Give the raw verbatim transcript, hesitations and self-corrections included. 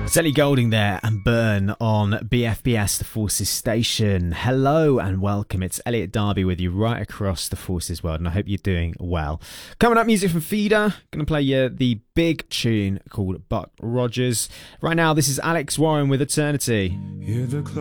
Ellie Goulding there and Burn on B F B S, the Forces Station. Hello and welcome. It's Elliot Darby with you right across the Forces world, and I hope you're doing well. Coming up, music from Feeder. Going to play you the big tune called Buck Rogers. Right now, this is Alex Warren with Eternity.